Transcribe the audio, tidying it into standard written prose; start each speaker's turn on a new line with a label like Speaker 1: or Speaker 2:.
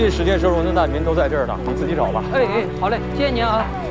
Speaker 1: 近10天收容的难民都在这儿呢，你自己找吧。
Speaker 2: 哎，好嘞，谢谢您啊。